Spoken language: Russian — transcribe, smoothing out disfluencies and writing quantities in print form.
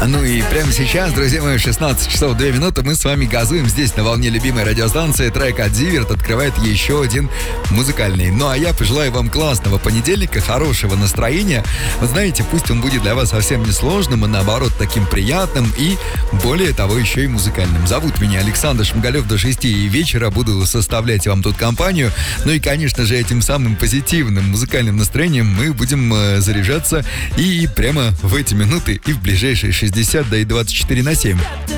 Ну и прямо сейчас, друзья мои, 16 часов 2 минуты, мы с вами газуем здесь на волне любимой радиостанции. Трек от Зиверт открывает еще один музыкальный. Ну а я пожелаю вам классного понедельника, хорошего настроения. Вы знаете, пусть он будет для вас совсем не сложным, а наоборот таким приятным и, более того, еще и музыкальным. Зовут меня Александр Шмигалев, до 6 вечера буду составлять вам тут компанию. Ну и, конечно же, этим самым позитивным музыкальным настроением мы будем заряжаться и прямо в эти минуты и в ближайшие 60, да и 24/7.